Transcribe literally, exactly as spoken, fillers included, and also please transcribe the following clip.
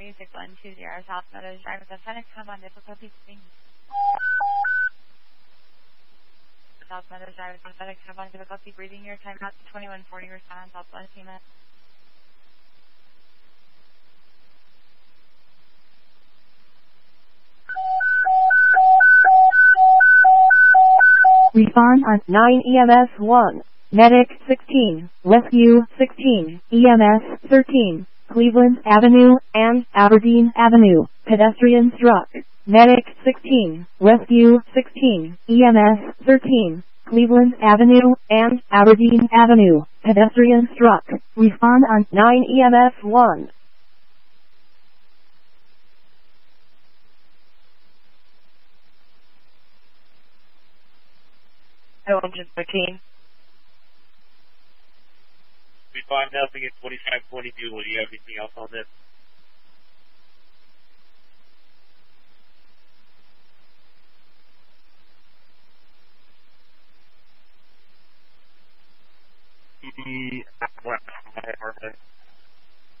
three six one two zero South Meadows Drive with authentic come on difficulty breathing. South Meadows Drive with authentic come on difficulty breathing. Your time out to twenty-one forty. Respond Southwest Team. Respond on nine E M S one, Medic sixteen, Rescue sixteen, E M S thirteen, Cleveland Avenue and Aberdeen Avenue, pedestrian struck. Medic sixteen, Rescue sixteen, E M S thirteen, Cleveland Avenue and Aberdeen Avenue, pedestrian struck. Respond on nine E M S one. Hello, engine thirteen. We find nothing at twenty-five twenty-two. Will you have anything else on this? E.